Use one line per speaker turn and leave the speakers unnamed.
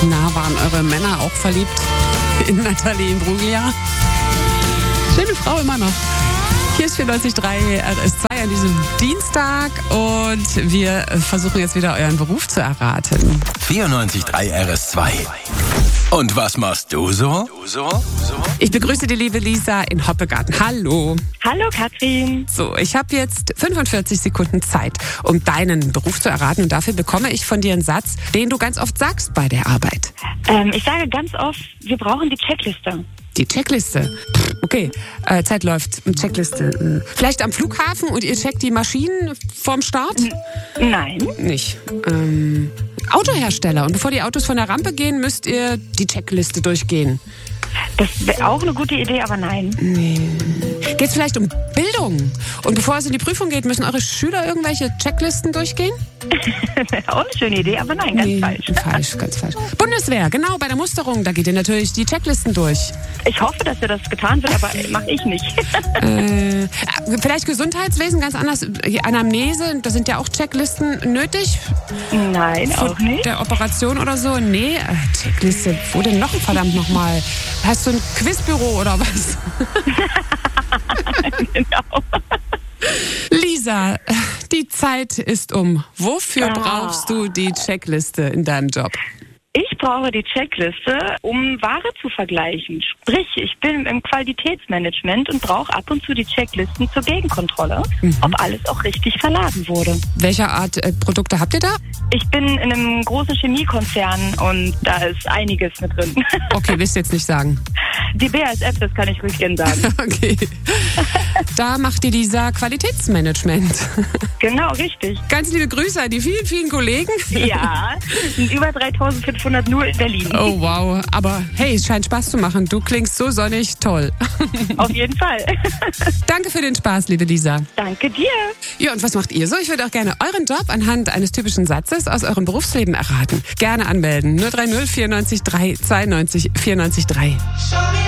Na, waren eure Männer auch verliebt in Nathalie Imbruglia? Schöne Frau immer noch. Hier ist 94.3 RS2 an diesem Dienstag und wir versuchen jetzt wieder euren Beruf zu erraten.
94.3 RS2. Und was machst du so?
Ich begrüße die liebe Lisa in Hoppegarten. Hallo.
Hallo Katrin.
So, ich habe jetzt 45 Sekunden Zeit, um deinen Beruf zu erraten. Und dafür bekomme ich von dir einen Satz, den du ganz oft sagst bei der Arbeit.
Ich sage ganz oft, wir brauchen die Checkliste.
Die Checkliste. Okay, Zeit läuft. Checkliste. Vielleicht am Flughafen und ihr checkt die Maschinen vorm Start?
Nein.
Nicht. Autohersteller. Und bevor die Autos von der Rampe gehen, müsst ihr die Checkliste durchgehen.
Das wäre auch eine gute Idee, aber nein.
Nee. Geht es vielleicht um Bildung? Und bevor es in die Prüfung geht, müssen eure Schüler irgendwelche Checklisten durchgehen?
Auch eine schöne Idee, aber nein, falsch.
Ganz falsch. Bundeswehr, genau, bei der Musterung, da geht ihr natürlich die Checklisten durch.
Ich hoffe, dass das getan wird, aber mache ich nicht.
Vielleicht Gesundheitswesen, ganz anders. Anamnese, da sind ja auch Checklisten nötig.
Nein, auch nicht.
Der Operation oder so? Nee, Checkliste, wo denn noch, verdammt nochmal? Hast du ein Quizbüro oder was?
Genau.
Lisa, die Zeit ist um. Wofür brauchst du die Checkliste in deinem Job?
Ich brauche die Checkliste, um Ware zu vergleichen. Sprich, ich bin im Qualitätsmanagement und brauche ab und zu die Checklisten zur Gegenkontrolle, ob alles auch richtig verladen wurde.
Welche Art Produkte habt ihr da?
Ich bin in einem großen Chemiekonzern und da ist einiges mit drin.
Okay, willst du jetzt nicht sagen.
Die BASF, das kann ich ruhig gerne sagen.
Okay. Da macht die Lisa Qualitätsmanagement.
Genau, richtig.
Ganz liebe Grüße an die vielen, vielen Kollegen.
Ja, sind über 3.500 nur in Berlin.
Oh wow, aber hey, es scheint Spaß zu machen. Du klingst so sonnig, toll.
Auf jeden Fall.
Danke für den Spaß, liebe Lisa.
Danke dir.
Ja, und was macht ihr so? Ich würde auch gerne euren Job anhand eines typischen Satzes aus eurem Berufsleben erraten. Gerne anmelden. 030 94 3 92 94 3.